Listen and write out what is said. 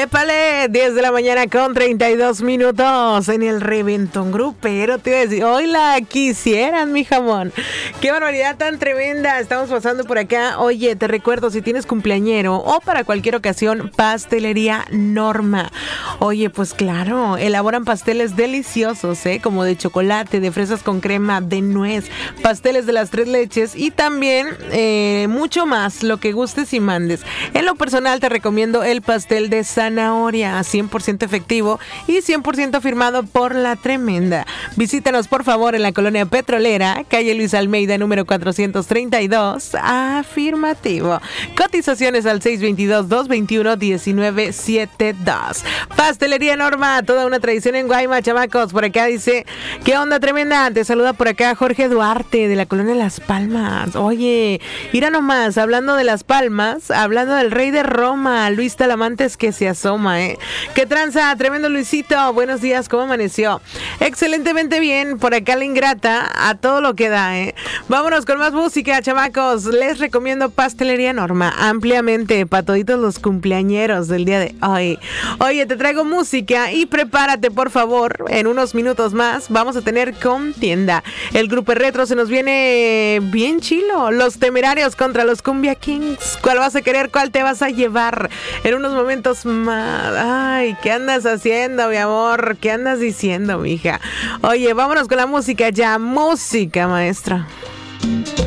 Épale, 10 de la mañana con 32 minutos en el Reventón Grupero. Te iba a decir, hoy la quisieran, mi jamón. Qué barbaridad tan tremenda. Estamos pasando por acá. Oye, te recuerdo, si tienes cumpleañero o para cualquier ocasión, Pastelería Norma. Oye, pues claro, elaboran pasteles deliciosos, como de chocolate, de fresas con crema, de nuez, pasteles de las 3 leches y también mucho más, lo que gustes y mandes. En lo personal te recomiendo el pastel de zanahoria, 100% efectivo y 100% firmado por La Tremenda. Visítanos por favor en la Colonia Petrolera, calle Luis Almeida, número 432, afirmativo. Cotizaciones al 622-221-1972. Pastelería Norma, toda una tradición en Guaymas, chamacos. Por acá dice, ¿qué onda, Tremenda? Te saluda por acá Jorge Duarte, de la Colonia Las Palmas. Oye, mira nomás, hablando de Las Palmas, hablando del rey de Roma, Luis Talamantes, que se asoma, ¿Qué tranza? Tremendo Luisito, buenos días, ¿cómo amaneció? Excelentemente bien, por acá la ingrata, a todo lo que da, Vámonos con más música, chamacos. Les recomiendo Pastelería Norma, ampliamente, para toditos los cumpleañeros del día de hoy. Oye, te traigo música y prepárate, por favor, en unos minutos más vamos a tener contienda. El grupo retro se nos viene bien chilo, Los Temerarios contra los Cumbia Kings. ¿Cuál vas a querer? ¿Cuál te vas a llevar? En unos momentos más. Ay, ¿qué andas haciendo, mi amor? ¿Qué andas diciendo, mija? Oye, vámonos con la música ya. Música, maestra.